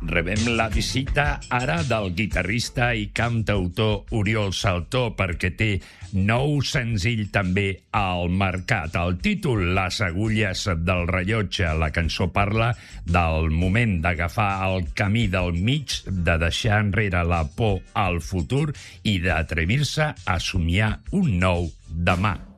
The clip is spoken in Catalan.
Rebem la visita ara del guitarrista i cantautor Oriol Saltó perquè té nou senzill també al mercat. El títol, Les agulles del rellotge. La cançó parla del moment d'agafar el camí del mig, de deixar enrere la por al futur i d'atrevir-se a somiar un nou demà.